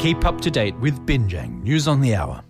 Keep up to date with Binjang News on the Hour.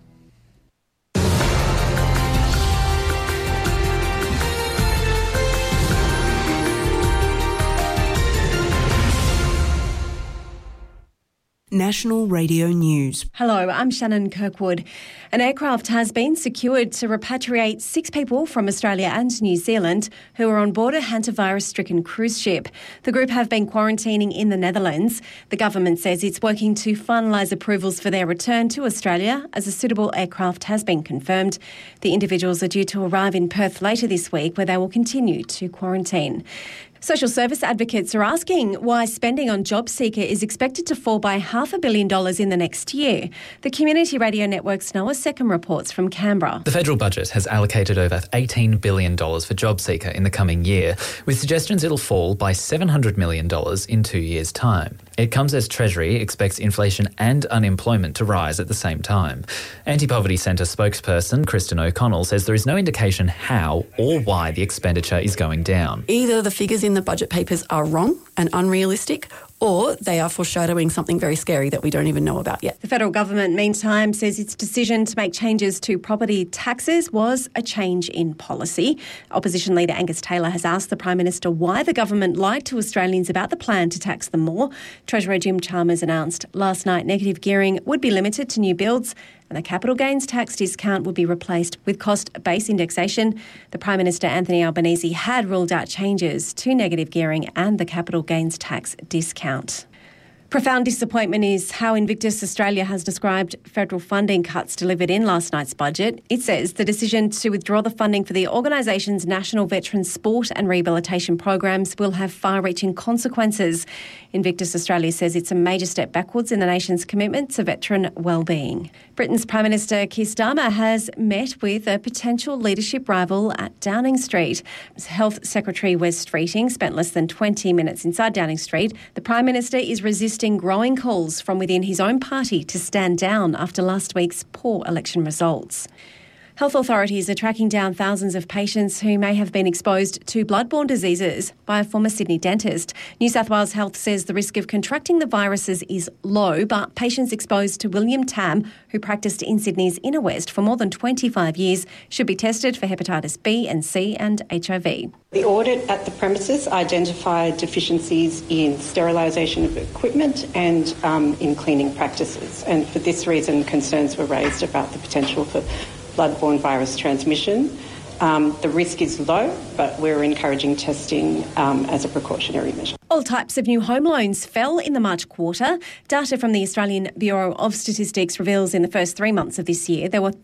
National Radio News. Hello, I'm Shannon Kirkwood. An aircraft has been secured to repatriate 6 people from Australia and New Zealand who are on board a hantavirus-stricken cruise ship. The group have been quarantining in the Netherlands. The government says it's working to finalise approvals for their return to Australia as a suitable aircraft has been confirmed. The individuals are due to arrive in Perth later this week, where they will continue to quarantine. Social service advocates are asking why spending on JobSeeker is expected to fall by $500 million in the next year. The Community Radio Network's Noah Seckham reports from Canberra. The federal budget has allocated over $18 billion for JobSeeker in the coming year, with suggestions it'll fall by $700 million in 2 years' time. It comes as Treasury expects inflation and unemployment to rise at the same time. Anti-Poverty Centre spokesperson Kristen O'Connell says there is no indication how or why the expenditure is going down. Either the figures in the budget papers are wrong and unrealistic, or they are foreshadowing something very scary that we don't even know about yet. The federal government, meantime, says its decision to make changes to property taxes was a change in policy. Opposition leader Angus Taylor has asked the Prime Minister why the government lied to Australians about the plan to tax them more. Treasurer Jim Chalmers announced last night negative gearing would be limited to new builds and the capital gains tax discount would be replaced with cost-based indexation. The Prime Minister Anthony Albanese had ruled out changes to negative gearing and the capital gains tax discount. Profound disappointment is how Invictus Australia has described federal funding cuts delivered in last night's budget. It says the decision to withdraw the funding for the organisation's national veteran sport and rehabilitation programs will have far-reaching consequences. Invictus Australia says it's a major step backwards in the nation's commitment to veteran wellbeing. Britain's Prime Minister Keir Starmer has met with a potential leadership rival at Downing Street. Health Secretary Wes Streeting spent less than 20 minutes inside Downing Street. The Prime Minister is resisting growing calls from within his own party to stand down after last week's poor election results. Health authorities are tracking down thousands of patients who may have been exposed to bloodborne diseases by a former Sydney dentist. New South Wales Health says the risk of contracting the viruses is low, but patients exposed to William Tam, who practiced in Sydney's Inner West for more than 25 years, should be tested for hepatitis B and C and HIV. The audit at the premises identified deficiencies in sterilisation of equipment and in cleaning practices. And for this reason, concerns were raised about the potential for bloodborne virus transmission. The risk is low, but we're encouraging testing as a precautionary measure. All types of new home loans fell in the March quarter. Data from the Australian Bureau of Statistics reveals in the first 3 months of this year there were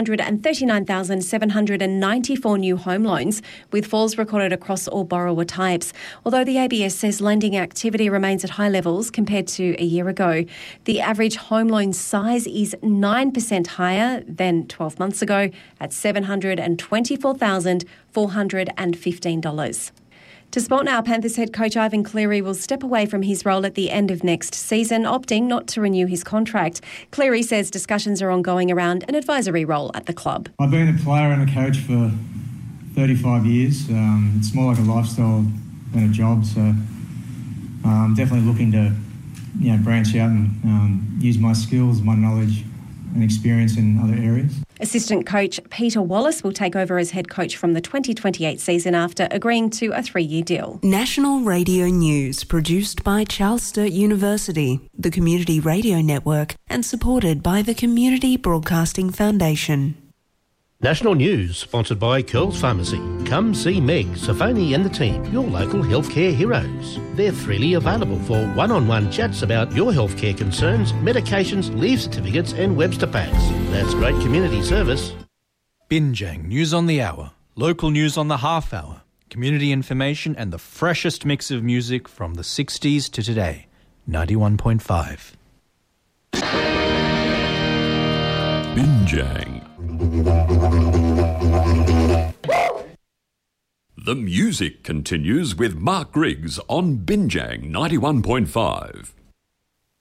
139,794 new home loans, with falls recorded across all borrower types. Although the ABS says lending activity remains at high levels compared to a year ago. The average home loan size is 9% higher than 12 months ago at $724,415. To sport now, Panthers head coach Ivan Cleary will step away from his role at the end of next season, opting not to renew his contract. Cleary says discussions are ongoing around an advisory role at the club. I've been a player and a coach for 35 years. It's more like a lifestyle than a job, so I'm definitely looking to branch out and use my skills, my knowledge and experience in other areas. Assistant coach Peter Wallace will take over as head coach from the 2028 season after agreeing to a 3-year deal. National Radio News, produced by Charles Sturt University, the Community Radio Network, and supported by the Community Broadcasting Foundation. National News, sponsored by Curls Pharmacy. Come see Meg, Safoni and the team, your local healthcare heroes. They're freely available for one-on-one chats about your healthcare concerns, medications, leave certificates and Webster packs. That's great community service. Binjang News on the Hour, local news on the half hour, community information and the freshest mix of music from the 60s to today. 91.5. Binjang. The music continues with Mark Griggs on Binjang 91.5.